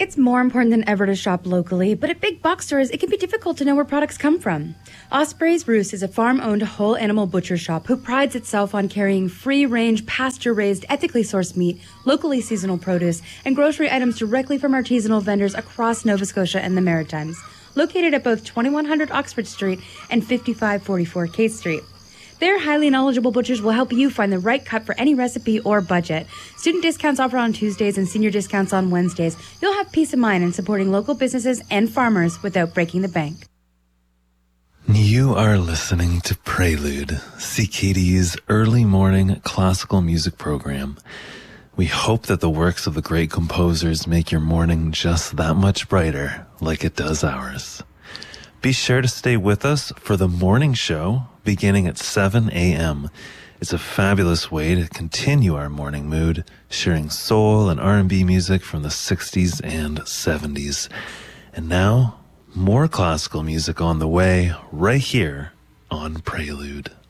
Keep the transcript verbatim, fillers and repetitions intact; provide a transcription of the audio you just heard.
It's more important than ever to shop locally, but at big box stores, it can be difficult to know where products come from. Osprey's Roost is a farm-owned whole animal butcher shop who prides itself on carrying free-range, pasture-raised, ethically sourced meat, locally seasonal produce, and grocery items directly from artisanal vendors across Nova Scotia and the Maritimes. Located at both twenty-one hundred Oxford Street and fifty-five forty-four K Street. Their highly knowledgeable butchers will help you find the right cut for any recipe or budget. Student discounts offered on Tuesdays and senior discounts on Wednesdays. You'll have peace of mind in supporting local businesses and farmers without breaking the bank. You are listening to Prelude, C K D U's early morning classical music program. We hope that the works of the great composers make your morning just that much brighter, like it does ours. Be sure to stay with us for the morning show beginning at seven a.m. It's a fabulous way to continue our morning mood, sharing soul and R and B music from the sixties and seventies. And now, more classical music on the way right here on Prelude.